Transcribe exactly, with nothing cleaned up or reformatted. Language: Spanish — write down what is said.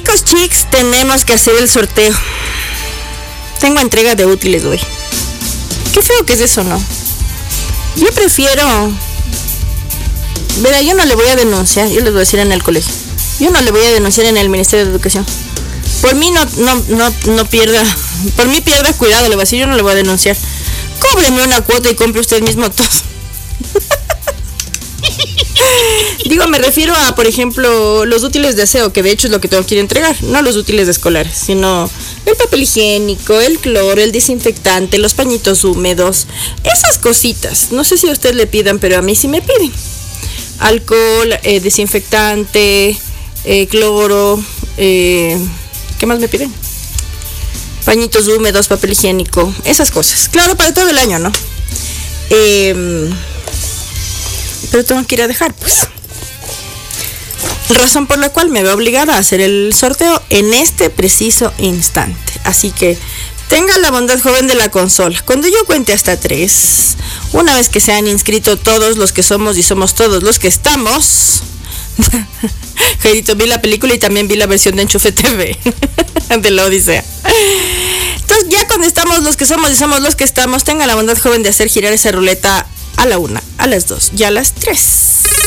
Chicos, chicos, tenemos que hacer el sorteo. Tengo entrega de útiles hoy. Qué feo que es eso, ¿no? Yo prefiero... Verá, yo no le voy a denunciar, yo les voy a decir en el colegio. Yo no le voy a denunciar en el Ministerio de Educación. Por mí no, no, no, no pierda, por mí pierda cuidado, le voy a decir, yo no le voy a denunciar. Cóbreme una cuota y compre usted mismo todo. Digo, me refiero a, por ejemplo, los útiles de aseo, que de hecho es lo que tengo que ir a entregar, no los útiles escolares, sino el papel higiénico, el cloro, el desinfectante, los pañitos húmedos, esas cositas. No sé si a usted le pidan, pero a mí sí me piden. Alcohol, eh, desinfectante, eh, cloro, eh, ¿qué más me piden? Pañitos húmedos, papel higiénico, esas cosas. Claro, para todo el año, ¿no? Eh... Pero tengo que ir a dejar, pues. Razón por la cual me veo obligada a hacer el sorteo en este preciso instante. Así que tenga la bondad, joven de la consola. Cuando yo cuente hasta tres, una vez que se han inscrito todos los que somos y somos todos los que estamos. Jairito, vi la película y también vi la versión de Enchufe T V de la Odisea. Entonces, ya cuando estamos los que somos y somos los que estamos, tenga la bondad, joven, de hacer girar esa ruleta a la una, a las dos y a las tres.